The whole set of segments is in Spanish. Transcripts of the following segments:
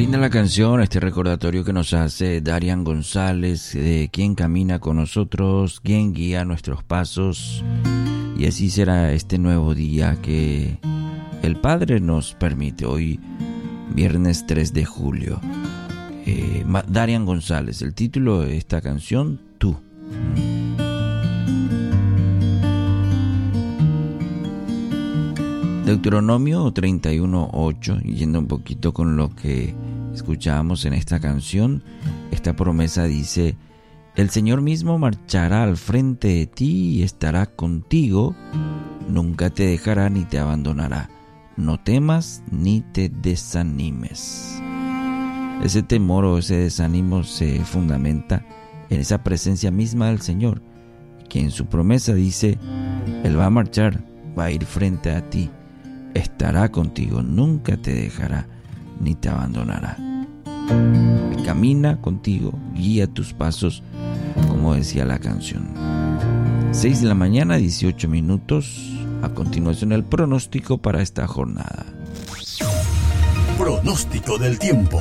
Linda la canción, este recordatorio que nos hace Darian González, de quien camina con nosotros, quien guía nuestros pasos. Y así será este nuevo día que el Padre nos permite, hoy viernes 3 de julio. Darian González, el título de esta canción, Tú. Deuteronomio 31:8, y yendo un poquito con lo que escuchábamos en esta canción, esta promesa dice: el Señor mismo marchará al frente de ti y estará contigo, nunca te dejará ni te abandonará. No temas ni te desanimes. Ese temor o ese desánimo se fundamenta en esa presencia misma del Señor, que en su promesa dice: Él va a marchar, va a ir frente a ti, estará contigo, nunca te dejará ni te abandonará. Camina contigo, guía tus pasos, como decía la canción. 6 de la mañana, 18 minutos. A continuación, el pronóstico para esta jornada. Pronóstico del tiempo.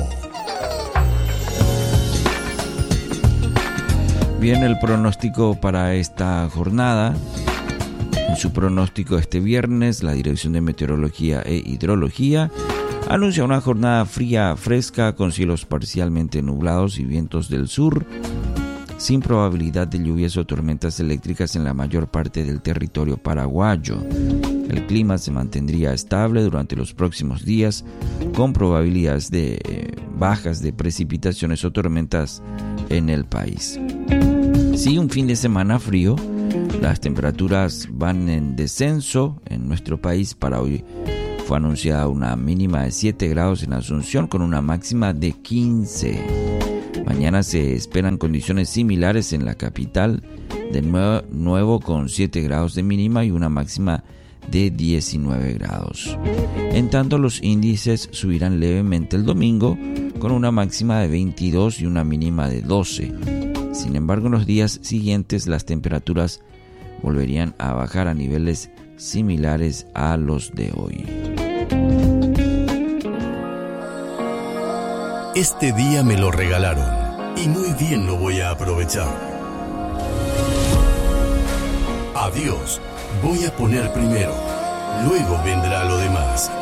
Bien, el pronóstico para esta jornada. En su pronóstico este viernes, la Dirección de Meteorología e Hidrología anuncia una jornada fría, fresca, con cielos parcialmente nublados y vientos del sur, sin probabilidad de lluvias o tormentas eléctricas en la mayor parte del territorio paraguayo. El clima se mantendría estable durante los próximos días, con probabilidades de bajas de precipitaciones o tormentas en el país. Sí, un fin de semana frío. Las temperaturas van en descenso en nuestro país. Para hoy fue anunciada una mínima de 7 grados en Asunción con una máxima de 15. Mañana se esperan condiciones similares en la capital, de nuevo con 7 grados de mínima y una máxima de 19 grados. En tanto, los índices subirán levemente el domingo con una máxima de 22 y una mínima de 12. Sin embargo, en los días siguientes las temperaturas volverían a bajar a niveles similares a los de hoy. Este día me lo regalaron y muy bien lo voy a aprovechar. A Dios voy a poner primero, luego vendrá lo demás.